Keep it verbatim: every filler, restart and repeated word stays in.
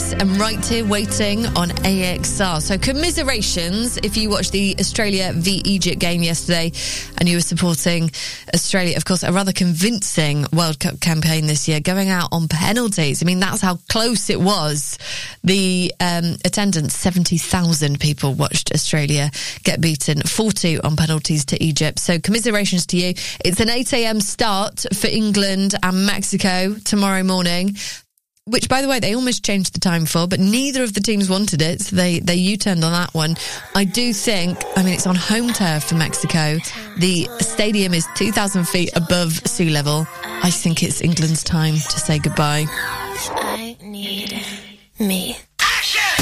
Yes, and Right Here Waiting on A X R. So commiserations if you watched the Australia v Egypt game yesterday and you were supporting Australia. Of course, a rather convincing World Cup campaign this year, going out on penalties. I mean, that's how close it was. The um, attendance, seventy thousand people watched Australia get beaten four two on penalties to Egypt. So commiserations to you. It's an eight a.m. start for England and Mexico tomorrow morning, which, by the way, they almost changed the time for, but neither of the teams wanted it, so they, they U-turned on that one. I do think, I mean, it's on home turf for Mexico. The stadium is two thousand feet above sea level. I think it's England's time to say goodbye. I need me.